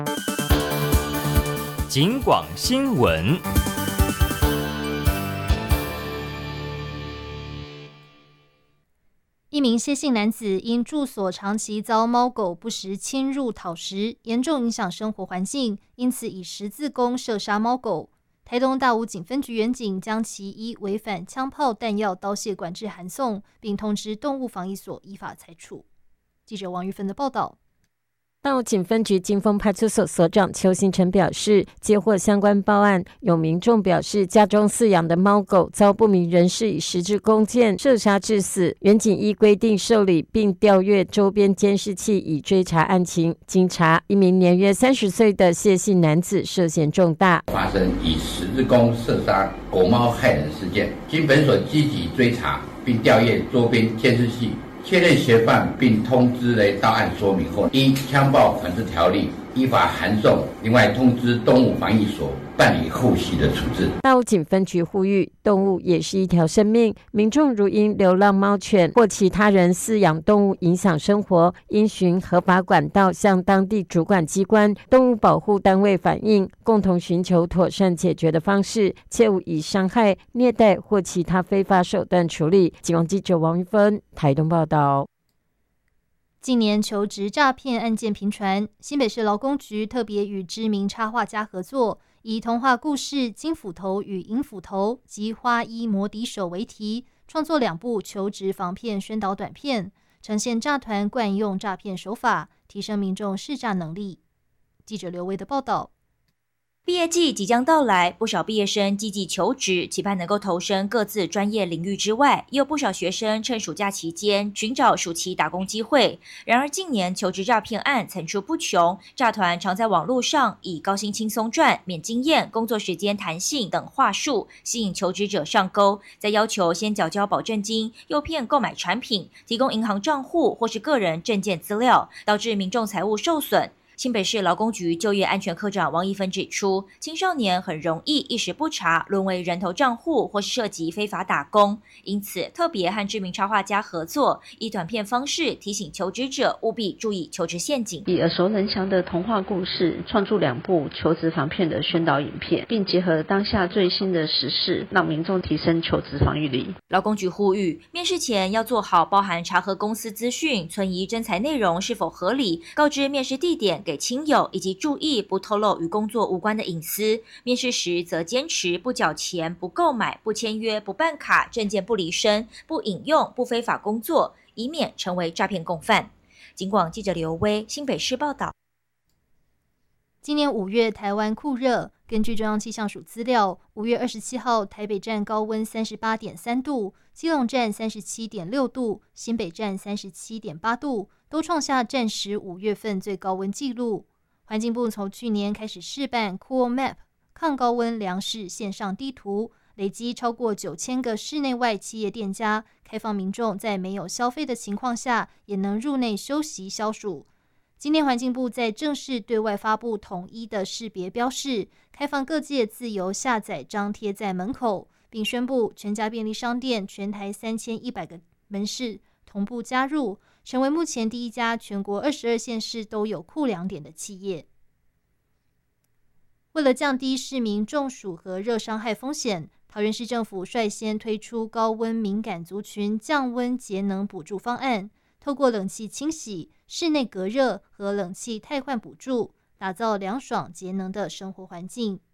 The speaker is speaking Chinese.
警广新闻。 一名谢姓男子因住所长期遭猫狗不时侵入讨食，严重影响生活环境，因此以十字弓射杀猫狗。台东大武警分局员警将其依违反枪炮弹药刀械管制函送，并通知动物防疫所依法裁处。记者王玉芬的报道。 大武警分局金峰派出所所长邱新成表示，接获相关报案，有民众表示家中饲养的猫狗遭不明人士以十字弓箭射杀致死，员警依规定受理并调阅周边监视器以追查案情。经查，一名年约30岁的谢姓男子涉嫌重大， 发生以十字弓射杀狗猫害人事件，经本所积极追查并调阅周边监视器，确认嫌犯并通知了到案说明后，依枪炮管制条例依法函送，另外通知动物防疫所办理后续的处置。 大武警分局呼吁，动物也是一条生命，民众如因流浪猫犬或其他人饲养动物影响生活，应循合法管道向当地主管机关、动物保护单位反映，共同寻求妥善解决的方式，切勿以伤害、虐待或其他非法手段处理。警广记者王玉芬台东报道。 近年求职诈骗案件频传，新北市劳工局特别与知名插画家合作，以童话故事《金斧头与银斧头》及《花衣魔笛手》为题，创作2部求职防骗宣导短片，呈现诈团惯用诈骗手法，提升民众识诈能力。记者刘维的报道。 毕业季即将到来，不少毕业生积极求职，期盼能够投身各自专业领域之外，也有不少学生趁暑假期间寻找暑期打工机会。然而近年求职诈骗案层出不穷，诈团常在网络上以高薪轻松赚、免经验、工作时间弹性等话术吸引求职者上钩，再要求先缴交保证金，诱骗购买产品，提供银行账户或是个人证件资料，导致民众财物受损。新北市劳工局就业安全科长王一芬指出，青少年很容易一时不察，沦为人头账户或是涉及非法打工，因此特别和知名插画家合作，以短片方式提醒求职者务必注意求职陷阱。 以耳熟能详的童话故事创作2部求职防骗的宣导影片，并结合当下最新的时事，让民众提升求职防御力。 劳工局呼吁，面试前要做好包含查核公司资讯、存疑征才内容是否合理，告知面试地点给亲友，以及注意不透露与工作无关的隐私。面试时则坚持不缴钱、不购买、不签约、不办卡、证件不离身、不引用、不非法工作，以免成为诈骗共犯。警广记者刘威新北市报道。 今年5月台湾酷热，根据中央气象署资料，5月27号台北站高温38.3度，基隆站37.6度，新北站37.8度，都创下战时5月份最高温纪录。环境部从去年开始试办 Cool Map 抗高温量室线上地图，累积超过9000个室内外企业店家，开放民众在没有消费的情况下，也能入内休息消暑。今天环境部在正式对外发布统一的识别标示，开放各界自由下载张贴在门口，并宣布全家便利商店全台3100个门市同步加入，成为目前第1家全国22县市都有酷凉点的企业。为了降低市民中暑和热伤害风险，桃园市政府率先推出高温敏感族群降温节能补助方案，透过冷气清洗、室内隔热和冷气汰换补助，打造凉爽节能的生活环境。